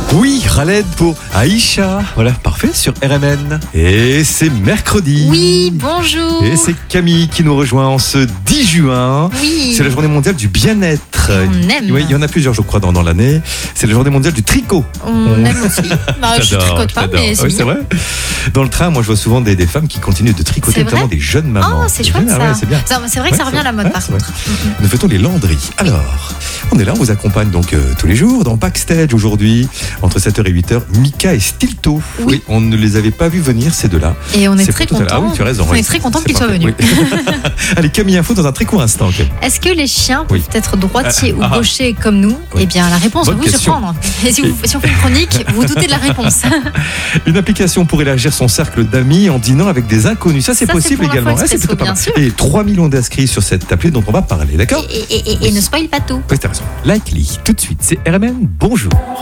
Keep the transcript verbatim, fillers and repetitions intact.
Oui, Khaled pour Aïcha. Voilà, parfait, sur R M N. Et c'est mercredi. Oui, bonjour. Et c'est Camille qui nous rejoint en ce dix juin. Oui. C'est la journée mondiale du bien-être. On aime. Oui, il y en a plusieurs, je crois, dans, dans l'année. C'est la journée mondiale du tricot. On, On... aime aussi. Bah, je J'adore, tricote pas, j'adore. mais c'est, oui, c'est vrai. Dans le train, moi, je vois souvent des, des femmes qui continuent de tricoter, notamment des jeunes mamans. Oh, c'est chouette, ah, ça. Ouais, c'est bien. ça. C'est vrai que ouais, ça revient à la mode, ouais, par contre. Mm-hmm. Nous faisons les landries. Alors, on est là, on vous accompagne donc euh, tous les jours dans Backstage aujourd'hui, entre sept heures et huit heures. Mika et Stilto. Oui. oui, on ne les avait pas vus venir, ces deux-là. Et on est, est très contents. Ah oui, tu as raison. On oui. est très contents qu'ils soient venus. Oui. Allez, Camille Info dans un très court instant. Okay. Est-ce que les chiens oui. peuvent être droitiers ah, ou gauchers ah, comme nous oui. Eh bien, la réponse Bonne va vous question. surprendre. Et si, vous, si on fait une chronique, vous doutez de la réponse. Une application pour élargir son cercle d'amis en dînant avec des inconnus. Ça, c'est Ça, possible c'est également. Ah, c'est plutôt pas mal. Et trois millions d'inscrits sur cette appli dont on va parler, d'accord ? Et, et, et, et, et ne spoil pas tout. Oui, t'as raison. Like-ly, tout de suite. C'est R M N. Bonjour.